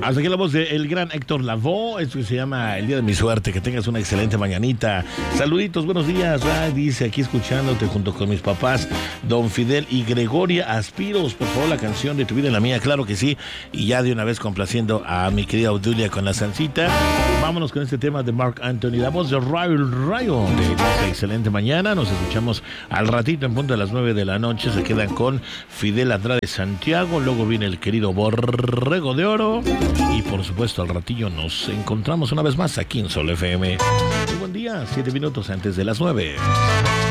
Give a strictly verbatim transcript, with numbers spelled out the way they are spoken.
Hasta aquí la voz del gran Héctor Lavoe. Esto que se llama El Día de mi Suerte. Que tengas una excelente mañanita. Saluditos, buenos días. Ah, dice aquí escuchándote junto con mis papás, Don Fidel y Gregoria Aspiros. Por favor, la canción de Tu Vida y la Mía. Claro que sí. Y ya de una vez complaciendo a mi querida Audulia con la salsita. Vámonos con este tema de Marc Anthony. La voz de Rayo el Rayo. De esta excelente mañana. Nos escuchamos al ratito en punto de las nueve de la noche. Se quedan con Fidel Andrade Santiago. Luego viene el querido Borrego de Oro. Y por supuesto al ratillo nos encontramos una vez más aquí en Sol F M. Muy buen día, siete minutos antes de las nueve.